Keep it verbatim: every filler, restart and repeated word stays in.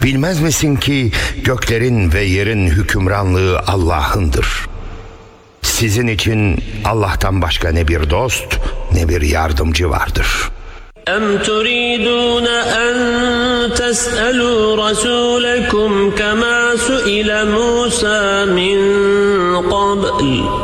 Bilmez misin ki göklerin ve yerin hükümranlığı Allah'ındır. Sizin için Allah'tan başka ne bir dost ne bir yardımcı vardır. أَمْ تُرِيدُونَ أَنْ تَسْأَلُوا رَسُولَكُمْ كَمَا سُئِلَ مُوسَى مِنْ قَبْلِ